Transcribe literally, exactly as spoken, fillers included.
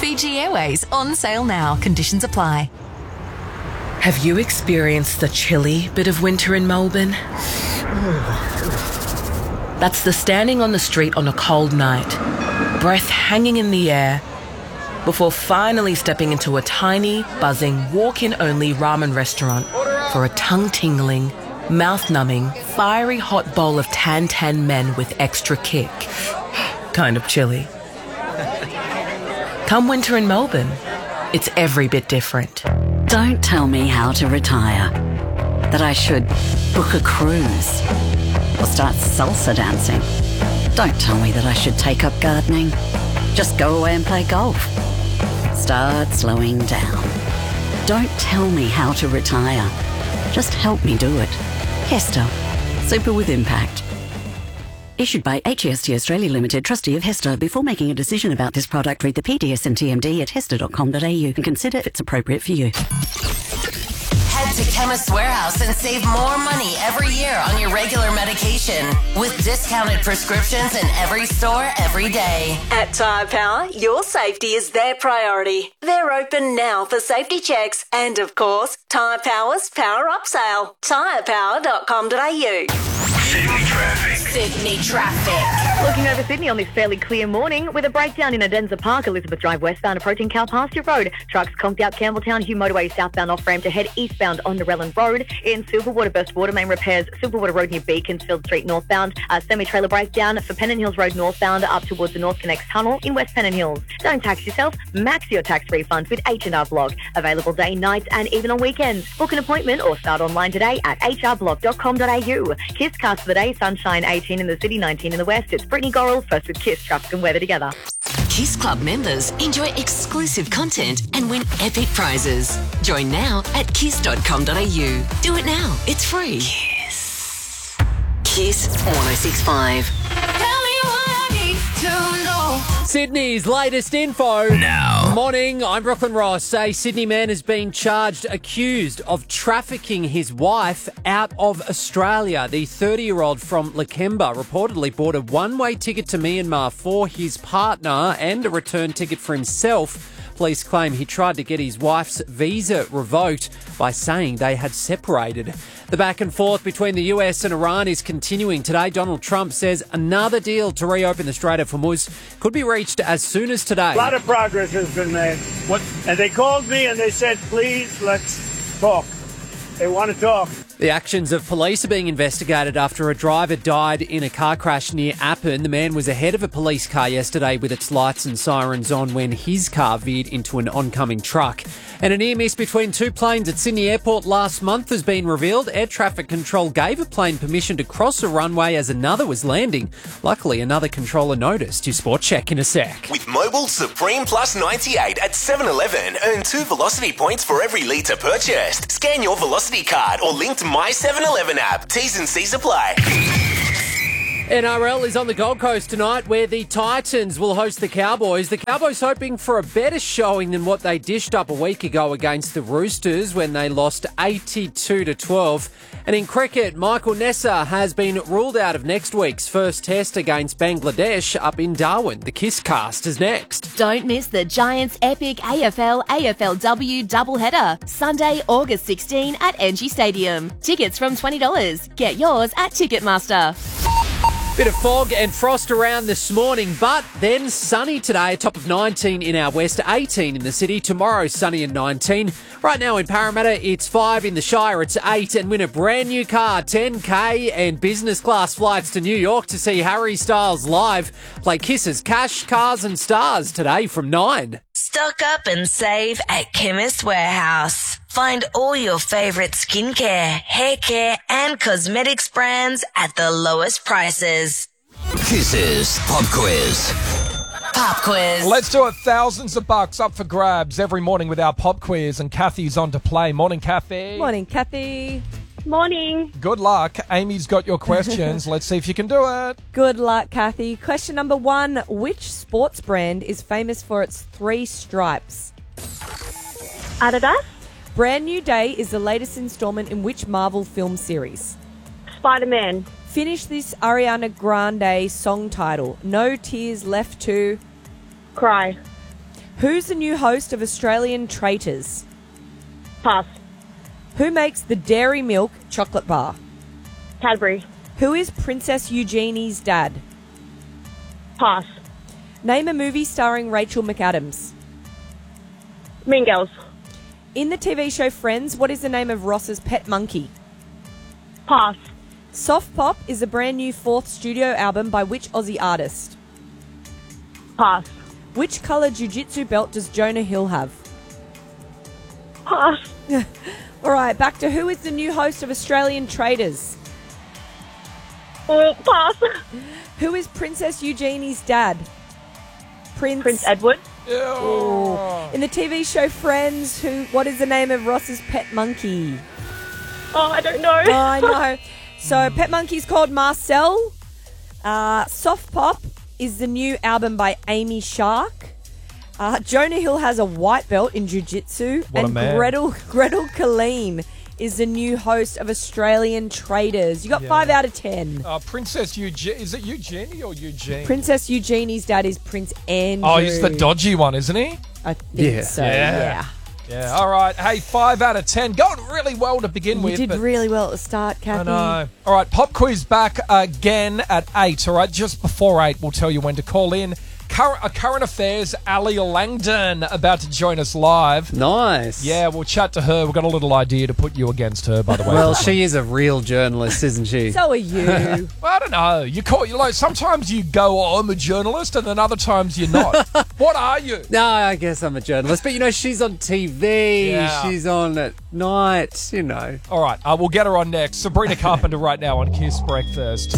Fiji Airways on sale now. Conditions apply. Have you experienced the chilly bit of winter in Melbourne? That's the standing on the street on a cold night, breath hanging in the air, before finally stepping into a tiny, buzzing, walk-in-only ramen restaurant for a tongue-tingling, mouth-numbing, fiery hot bowl of tan-tan men with extra kick. Kind of chilly. Come winter in Melbourne, it's every bit different. Don't tell me how to retire. That I should book a cruise or start salsa dancing. Don't tell me that I should take up gardening. Just go away and play golf. Start slowing down. Don't tell me how to retire. Just help me do it. Hester. Super with impact. Issued by H E S T Australia Limited, trustee of Hester. Before making a decision about this product, read the P D S and T M D at hester dot com dot a u and consider if it's appropriate for you. Head to Chemist Warehouse and save more money every year on your regular medication with discounted prescriptions in every store every day. At Tyre Power, your safety is their priority. They're open now for safety checks and, of course, Tyre Power's Power Up Sale. tyre power dot com dot a u. Sydney traffic. Sydney traffic. Looking over Sydney on this fairly clear morning with a breakdown in Adenza Park, Elizabeth Drive westbound approaching Cow Pasture Road. Trucks conked out Campbelltown, Hugh Motorway southbound off-ramp to head eastbound on Narellan Road. In Silverwater, burst water main repairs, Silverwater Road near Beaconsfield Street northbound. A semi-trailer breakdown for Pennant Hills Road northbound up towards the North Connects Tunnel in West Pennant Hills. Don't tax yourself, max your tax refund with H and R Block. Available day, nights and even on weekends. Book an appointment or start online today at h r block dot com dot a u. Kiss cast for the day, sunshine eighteen in the city, nineteen in the west. It's Brittany Gorrell, first with Kiss, traffic and weather together. Kiss Club members enjoy exclusive content and win epic prizes. Join now at kiss dot com dot a u. Do it now. It's free. Kiss. Kiss one oh six point five. Tell me what I need to know. Sydney's latest info. Now. Morning, I'm Brooklyn Ross. A Sydney man has been charged, accused of trafficking his wife out of Australia. The thirty-year-old from Lakemba reportedly bought a one-way ticket to Myanmar for his partner and a return ticket for himself. Police claim he tried to get his wife's visa revoked by saying they had separated. The back and forth between the U S and Iran is continuing today. Donald Trump says another deal to reopen the Strait of Hormuz could be reached as soon as today. A lot of progress has been made. What? And they called me and they said, please, let's talk. They want to talk. The actions of police are being investigated after a driver died in a car crash near Appin. The man was ahead of a police car yesterday with its lights and sirens on when his car veered into an oncoming truck. And a near miss between two planes at Sydney Airport last month has been revealed. Air traffic control gave a plane permission to cross a runway as another was landing. Luckily, another controller noticed. Your sport check in a sec. With Mobile Supreme Plus ninety-eight at seven eleven, earn two Velocity points for every litre purchased. Scan your Velocity card or link to My seven eleven app. T's and C's apply. N R L is on the Gold Coast tonight where the Titans will host the Cowboys. The Cowboys hoping for a better showing than what they dished up a week ago against the Roosters when they lost eighty-two to twelve. And in cricket, Michael Nessa has been ruled out of next week's first test against Bangladesh up in Darwin. The Kiss cast is next. Don't miss the Giants' epic A F L A F L W doubleheader, Sunday, August sixteenth at N G Stadium. Tickets from twenty dollars. Get yours at Ticketmaster. Bit of fog and frost around this morning, but then sunny today, a top of nineteen in our west, eighteen in the city. Tomorrow, sunny and nineteen. Right now in Parramatta, it's five. In the Shire, it's eight. And win a brand new car, ten K and business class flights to New York to see Harry Styles live. Play Kisses, Cash, Cars and Stars today from nine. Stock up and save at Chemist Warehouse. Find all your favourite skincare, hair care and cosmetics brands at the lowest prices. Kisses Pop Quiz. Pop quiz. Let's do it. Thousands of bucks up for grabs every morning with our pop quiz, and Kathy's on to play. Morning, Kathy. Morning, Kathy. Morning. Good luck. Amy's got your questions. Let's see if you can do it. Good luck, Kathy. Question number one. Which sports brand is famous for its three stripes? Adidas. Brand New Day is the latest installment in which Marvel film series? Spider-Man. Finish this Ariana Grande song title. No Tears Left to... Cry. Who's the new host of Australian Traitors? Pass. Who makes the Dairy Milk chocolate bar? Cadbury. Who is Princess Eugenie's dad? Pass. Name a movie starring Rachel McAdams. Mean Girls. In the T V show Friends, what is the name of Ross's pet monkey? Pass. Soft Pop is a brand new fourth studio album by which Aussie artist? Pass. Which colour jiu-jitsu belt does Jonah Hill have? Pass. All right, back to who is the new host of Australian Traitors? Uh, pass. Who is Princess Eugenie's dad? Prince, Prince Edward. Ooh. In the T V show Friends, who? What is the name of Ross's pet monkey? Oh, I don't know. Oh, I know. So, pet monkey's called Marcel. Uh, Soft Pop is the new album by Amy Shark. Uh, Jonah Hill has a white belt in jiu-jitsu. What a and man. Gretel, Gretel Colleen is the new host of Australian Traders. You got Yeah. five out of ten. Uh, Princess Eugenie. Is it Eugenie or Eugene? Princess Eugenie's dad is Prince Andrew. Oh, he's the dodgy one, isn't he? I think Yeah. so, Yeah. yeah. Yeah, all right. Hey, five out of ten. Going really well to begin You with. did but- really well at the start, Kathy. I know. All right, pop quiz back again at eight. All right, just before eight, we'll tell you when to call in. Current, uh, current affairs, Ali Langdon about to join us live. Nice. Yeah, we'll chat to her. We've got a little idea to put you against her, by the way. Well, she is a real journalist, isn't she? So are you. Well, I don't know. You call you like sometimes you go, oh, I'm a journalist, and then other times you're not. What are you? No, I guess I'm a journalist. But, you know, she's on T V. Yeah. She's on at night, you know. All right, uh, we'll get her on next. Sabrina Carpenter right now on Kiss Breakfast.